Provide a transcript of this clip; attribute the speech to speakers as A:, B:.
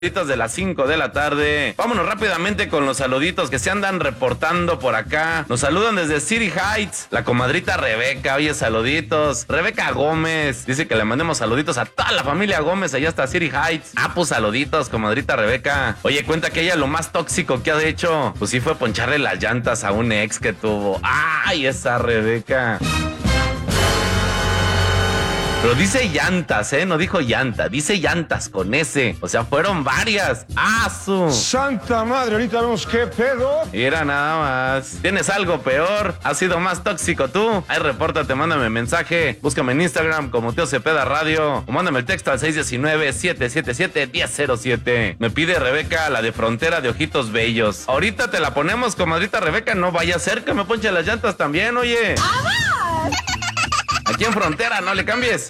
A: De las 5 de la tarde. Vámonos rápidamente con los saluditos que se andan reportando por acá. Nos saludan desde City Heights, la comadrita Rebeca. Oye, saluditos. Rebeca Gómez dice que le mandemos saluditos a toda la familia Gómez allá hasta City Heights. Pues saluditos, comadrita Rebeca. Oye, cuenta que ella lo más tóxico que ha hecho, pues sí fue poncharle las llantas a un ex que tuvo. Ay, esa Rebeca. Pero dice llantas, no dijo llanta, dice llantas con S. O sea, fueron varias. ¡Su!
B: ¡Santa madre! Ahorita vemos qué pedo.
A: Mira nada más. ¿Tienes algo peor? ¿Has sido más tóxico tú? Ahí repórtate, mándame mensaje. Búscame en Instagram como Teo Cepeda Radio. O mándame el texto al 619-777-1007. Me pide Rebeca la de Frontera de Ojitos Bellos. Ahorita te la ponemos, comadrita Rebeca. No vaya a ser que me ponche las llantas también, oye. Aquí en Frontera, no le cambies.